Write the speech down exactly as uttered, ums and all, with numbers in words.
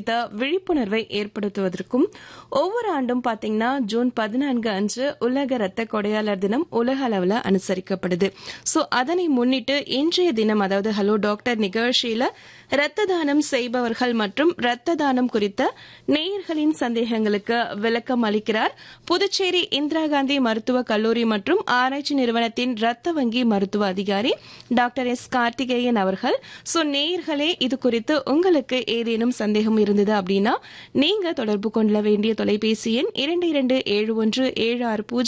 குறித்த விழிப்புணர்வை ஏற்படுத்துவதற்கும் ஒவ்வொரு ஆண்டும் பாத்தீங்கன்னா ஜூன் பதினான்கு அன்று உலக ரத்த கொடையாளர் தினம் உலக அளவில் அனுசரிக்கப்படுது. சோ அதனை முன்னிட்டு இன்றைய தினம் அதாவது ஹலோ டாக்டர் நிகழ்ச்சியில ரத்த தானம் செய்பவர்கள் மற்றும் ரத்த தானம் குறித்த நேயர்களின் சந்தேகங்களுக்கு விளக்கம் அளிக்கிறார் புதுச்சேரி இந்திரா காந்தி மருத்துவ கல்லூரி மற்றும் ஆராய்ச்சி நிறுவனத்தின் ரத்த வங்கி மருத்துவ அதிகாரி டாக்டர் எஸ் கார்த்திகேயன் அவர்கள். சோ நேயர்களே, இது குறித்து உங்களுக்கு ஏதேனும் சந்தேகம் இருந்தது அப்படின்னா நீங்க தொடர்பு கொள்ள வேண்டிய தொலைபேசி எண் இரண்டு இரண்டு ஏழு ஒன்று ஏழு ஆறு பூஜ்ஜியம்